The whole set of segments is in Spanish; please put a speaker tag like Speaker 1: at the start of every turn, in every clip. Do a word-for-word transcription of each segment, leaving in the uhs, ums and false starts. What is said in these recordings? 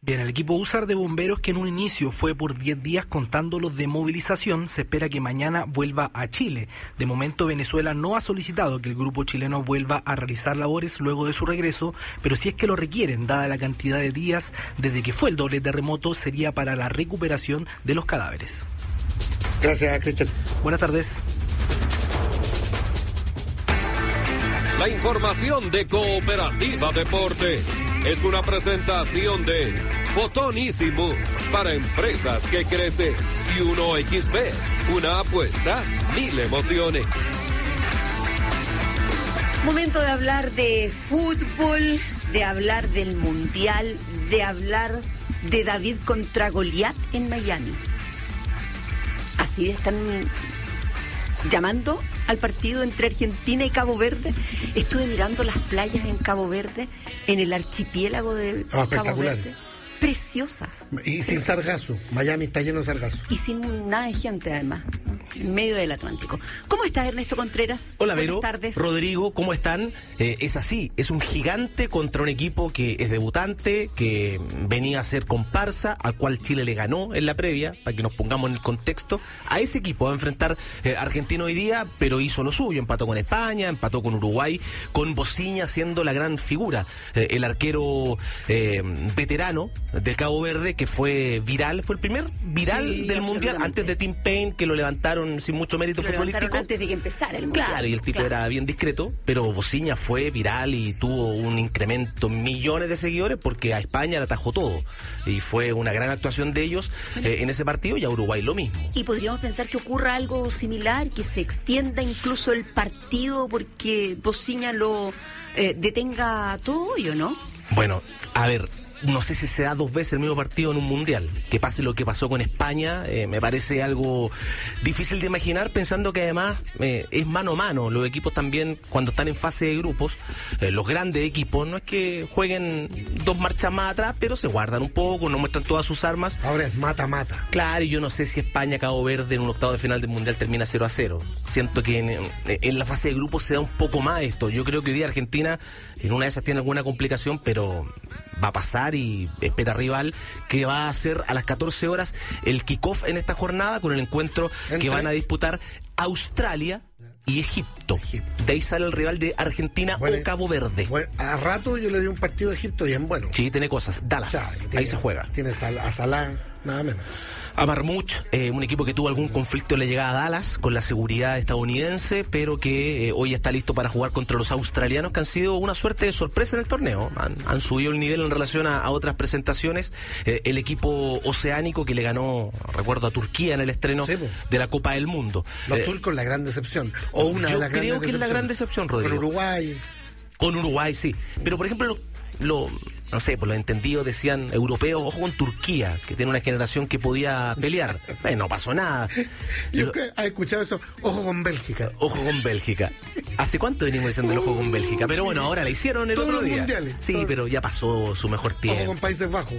Speaker 1: Bien, el equipo húsar de bomberos, que en un inicio fue por diez días contando los de movilización, se espera que mañana vuelva a Chile. De momento, Venezuela no ha solicitado que el grupo chileno vuelva a realizar labores luego de su regreso, pero si es que lo requieren, dada la cantidad de días desde que fue el doble terremoto, sería para la recuperación de los cadáveres.
Speaker 2: Gracias, Cristian.
Speaker 1: Buenas tardes.
Speaker 3: La información de Cooperativa Deportes es una presentación de Fotonísimo para empresas que crecen y uno equis be, una apuesta, mil emociones.
Speaker 4: Momento de hablar de fútbol, de hablar del Mundial, de hablar de David contra Goliat en Miami. Así están llamando al partido entre Argentina y Cabo Verde. Estuve mirando las playas en Cabo Verde, en el archipiélago de
Speaker 2: ah,
Speaker 4: Cabo Verde. Preciosas.
Speaker 2: Y sin sargazo. Miami está lleno de sargazo.
Speaker 4: Y sin nada de gente, además, en medio del Atlántico. ¿Cómo estás, Ernesto Contreras?
Speaker 5: Hola, Vero.
Speaker 4: Buenas tardes.
Speaker 5: Rodrigo, ¿cómo están? Eh, es así, es un gigante contra un equipo que es debutante, que venía a ser comparsa, al cual Chile le ganó en la previa, para que nos pongamos en el contexto. A ese equipo va a enfrentar eh, Argentina hoy día, pero hizo lo suyo, empató con España, empató con Uruguay, con Bociña siendo la gran figura. Eh, el arquero eh, veterano del Cabo Verde, que fue viral, fue el primer viral sí, del Mundial, antes de Tim Payne, que lo levantaron sin mucho mérito
Speaker 4: lo
Speaker 5: futbolístico.
Speaker 4: Antes de que empezara el Mundial.
Speaker 5: Claro, y el tipo
Speaker 4: claro.
Speaker 5: era bien discreto, pero Bociña fue viral y tuvo un incremento en millones de seguidores porque a España le atajó todo. Y fue una gran actuación de ellos eh, en ese partido, y a Uruguay lo mismo.
Speaker 4: Y podríamos pensar que ocurra algo similar, que se extienda incluso el partido porque Bociña lo eh, detenga todo, ¿o no?
Speaker 5: Bueno, a ver, no sé si se da dos veces el mismo partido en un mundial. Que pase lo que pasó con España, eh, me parece algo difícil de imaginar, pensando que además eh, es mano a mano. Los equipos también, cuando están en fase de grupos, eh, los grandes equipos, no es que jueguen dos marchas más atrás, pero se guardan un poco, no muestran todas sus armas.
Speaker 2: Ahora es mata-mata.
Speaker 5: Claro, y yo no sé si España, Cabo Verde en un octavo de final del mundial termina cero a cero. Siento que en, en la fase de grupos se da un poco más esto. Yo creo que hoy día Argentina en una de esas tiene alguna complicación, pero va a pasar y espera rival, que va a ser a las catorce horas el kickoff en esta jornada con el encuentro Entre... que van a disputar Australia y Egipto. Egipto. De ahí sale el rival de Argentina bueno, o Cabo Verde.
Speaker 2: Bueno, a rato yo le di un partido de Egipto bien bueno.
Speaker 5: Sí, tiene cosas. Dallas, o sea, tiene, ahí se juega.
Speaker 2: Tienes a Salah, nada menos.
Speaker 5: A Marmouch, eh, un equipo que tuvo algún conflicto en la llegada a Dallas con la seguridad estadounidense, pero que eh, hoy está listo para jugar contra los australianos, que han sido una suerte de sorpresa en el torneo. Han, han subido el nivel en relación a, a otras presentaciones. Eh, el equipo oceánico que le ganó, recuerdo, a Turquía en el estreno sí, de la Copa del Mundo.
Speaker 2: Los
Speaker 5: eh,
Speaker 2: turcos, la gran decepción. O una
Speaker 5: yo
Speaker 2: de las
Speaker 5: creo que es la gran decepción, Rodrigo.
Speaker 2: Con Uruguay.
Speaker 5: Con Uruguay, sí. Pero, por ejemplo, lo, lo no sé, por los entendidos decían europeos, ojo con Turquía, que tiene una generación que podía pelear. Eh, no pasó nada.
Speaker 2: Yo he escuchado eso, ojo con Bélgica.
Speaker 5: Ojo con Bélgica. ¿Hace cuánto venimos diciendo el ojo con Bélgica? Pero bueno, ahora la hicieron el
Speaker 2: Todos
Speaker 5: otro
Speaker 2: los
Speaker 5: día.
Speaker 2: Mundiales.
Speaker 5: Sí,
Speaker 2: Todos.
Speaker 5: Pero ya pasó su mejor tiempo.
Speaker 2: Ojo con Países Bajos.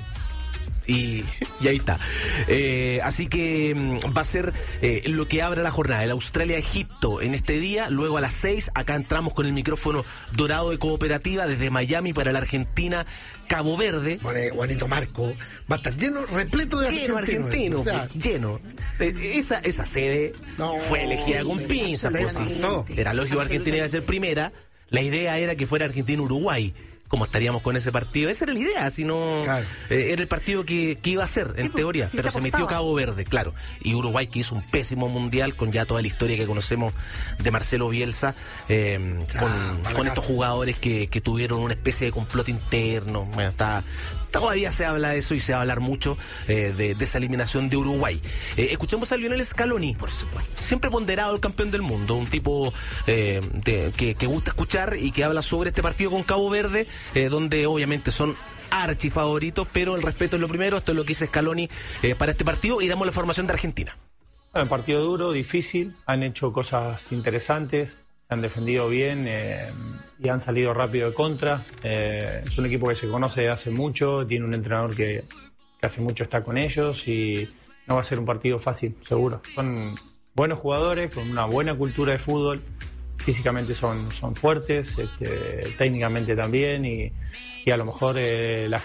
Speaker 5: Y, y ahí está. Eh, así que mm, va a ser eh, lo que abre la jornada, el Australia-Egipto en este día. Luego a las seis, acá entramos con el micrófono dorado de Cooperativa desde Miami para la Argentina Cabo Verde.
Speaker 2: Bueno, Juanito Marco va a estar lleno, repleto de
Speaker 5: lleno
Speaker 2: argentinos.
Speaker 5: Argentino,
Speaker 2: o sea,
Speaker 5: lleno. Eh, esa, esa sede no, fue elegida con pinzas. Pues, sí. Era lógico que Argentina iba a ser primera. La idea era que fuera Argentina-Uruguay. ¿Cómo estaríamos con ese partido? Esa era la idea, si no claro. eh, era el partido que, que iba a ser, en sí, teoría, sí pero se, se metió Cabo Verde, claro. Y Uruguay, que hizo un pésimo mundial con ya toda la historia que conocemos de Marcelo Bielsa, eh, claro, con, con estos jugadores que, que tuvieron una especie de complot interno. Bueno, está... Todavía se habla de eso y se va a hablar mucho eh, de, de esa eliminación de Uruguay. Eh, escuchemos a Lionel Scaloni, por supuesto. Siempre ponderado el campeón del mundo, un tipo eh, de, que, que gusta escuchar y que habla sobre este partido con Cabo Verde, eh, donde obviamente son archifavoritos, pero el respeto es lo primero. Esto es lo que dice Scaloni eh, para este partido, y damos la formación de Argentina.
Speaker 6: Un partido duro, difícil, han hecho cosas interesantes, se han defendido bien eh, y han salido rápido de contra. Eh, es un equipo que se conoce de hace mucho, tiene un entrenador que, que hace mucho está con ellos y no va a ser un partido fácil, seguro. Son buenos jugadores, con una buena cultura de fútbol, físicamente son, son fuertes, este, técnicamente también, y, y a lo mejor eh, la